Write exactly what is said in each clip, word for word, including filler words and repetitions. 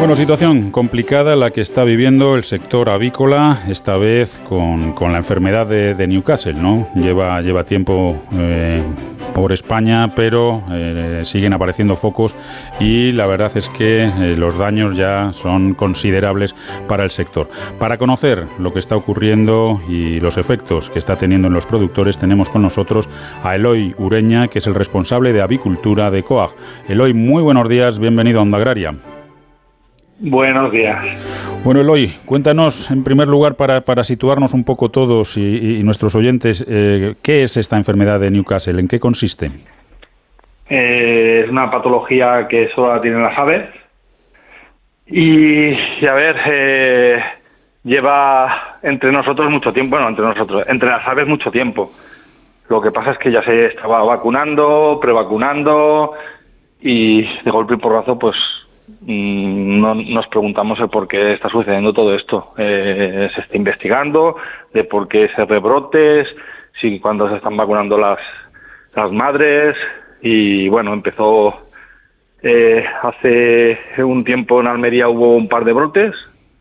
Bueno, situación complicada la que está viviendo el sector avícola, esta vez con, con la enfermedad de, de Newcastle, ¿no? Lleva, lleva tiempo eh, por España, pero eh, siguen apareciendo focos y la verdad es que eh, los daños ya son considerables para el sector. Para conocer lo que está ocurriendo y los efectos que está teniendo en los productores, tenemos con nosotros a Eloy Ureña, que es el responsable de avicultura de COAG. Eloy, muy buenos días, bienvenido a Onda Agraria. Buenos días. Bueno, Eloy, cuéntanos en primer lugar para, para situarnos un poco todos y, y nuestros oyentes, eh, ¿qué es esta enfermedad de Newcastle? ¿En qué consiste? Eh, es una patología que solo la tienen las aves y, y a ver, eh, lleva entre nosotros mucho tiempo, bueno, entre nosotros, entre las aves mucho tiempo. Lo que pasa es que ya se estaba vacunando, prevacunando y de golpe y porrazo, pues No, nos preguntamos el por qué está sucediendo todo esto. Eh, se está investigando de por qué ese rebrotes, si cuando se están vacunando las, las madres, y bueno, empezó eh, hace un tiempo en Almería hubo un par de brotes,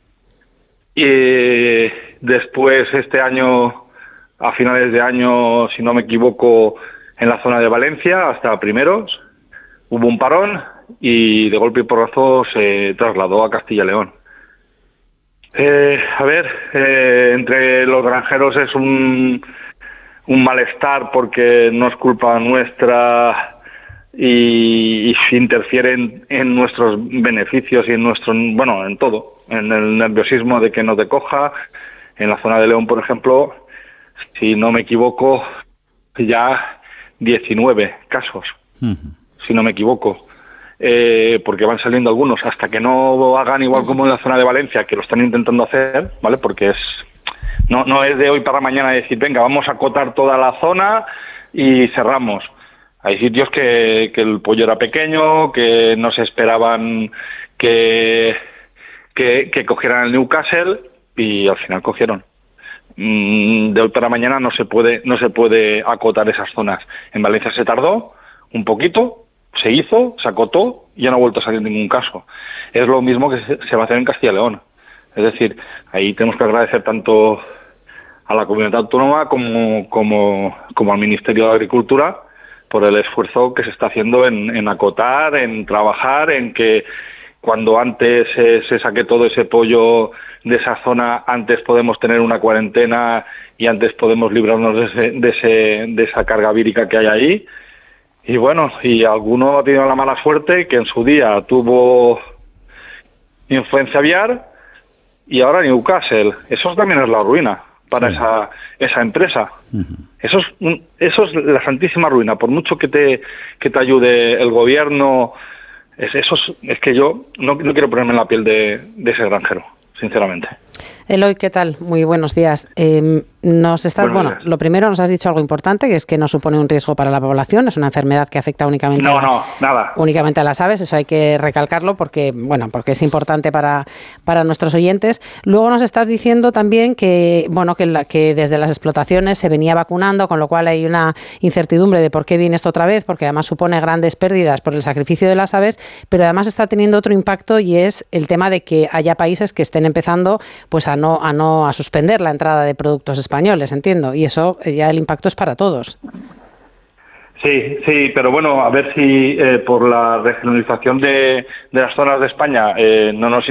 y después este año, a finales de año, si no me equivoco, en la zona de Valencia, hasta primeros, hubo un parón y de golpe y porrazo se trasladó a Castilla y León. Eh, a ver, eh, entre los granjeros es un, un malestar porque no es culpa nuestra y, y interfieren en nuestros beneficios y en nuestro, bueno, en todo, en el nerviosismo de que no te coja. En la zona de León, por ejemplo, si no me equivoco, ya diecinueve casos, uh-huh. si no me equivoco. Eh, porque van saliendo algunos, hasta que no hagan igual como en la zona de Valencia, que lo están intentando hacer, ¿vale? Porque es no no es de hoy para mañana decir, venga, vamos a acotar toda la zona y cerramos. Hay sitios que, que el pollo era pequeño, que no se esperaban que, que, que cogieran el Newcastle y al final cogieron. De hoy para mañana no se puede no se puede acotar esas zonas. En Valencia se tardó un poquito, se hizo, se acotó y ya no ha vuelto a salir ningún caso. Es lo mismo que se va a hacer en Castilla y León. Es decir, ahí tenemos que agradecer tanto a la comunidad autónoma como, como, como al Ministerio de Agricultura por el esfuerzo que se está haciendo en, en acotar, en trabajar, en que cuando antes se, se saque todo ese pollo de esa zona, antes podemos tener una cuarentena y antes podemos librarnos de, ese, de, ese, de esa carga vírica que hay ahí. Y bueno, y alguno ha tenido la mala suerte que en su día tuvo influenza aviar y ahora Newcastle. Eso también es la ruina para sí. esa esa empresa. Uh-huh. Eso es un, eso es la santísima ruina. Por mucho que te que te ayude el gobierno, es, eso es, es que yo no, no quiero ponerme en la piel de, de ese granjero, sinceramente. Eloy, ¿qué tal? Muy buenos días. Eh, nos estás, bueno, días. Lo primero nos has dicho algo importante, que es que no supone un riesgo para la población, es una enfermedad que afecta únicamente, no, a, la, no, nada. únicamente a las aves, eso hay que recalcarlo porque, bueno, porque es importante para, para nuestros oyentes. Luego nos estás diciendo también que, bueno, que, la, que desde las explotaciones se venía vacunando, con lo cual hay una incertidumbre de por qué viene esto otra vez, porque además supone grandes pérdidas por el sacrificio de las aves, pero además está teniendo otro impacto y es el tema de que haya países que estén empezando pues a no a no a suspender la entrada de productos españoles, entiendo, y eso ya el impacto es para todos. Sí, sí, pero bueno, a ver si eh, por la regionalización de, de las zonas de España eh, no nos